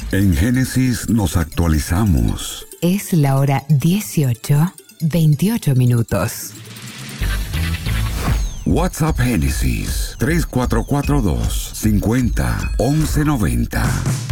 En Génesis nos actualizamos. Es la hora 18:28. WhatsApp Génesis 3442 50 1190.